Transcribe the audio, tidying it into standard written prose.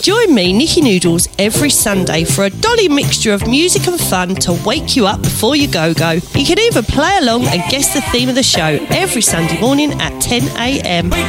Join me, Nikki Noodles, every Sunday for a dolly mixture of music and fun to wake you up before you go-go. You can even play along and guess the theme of the show every Sunday morning at 10 a.m.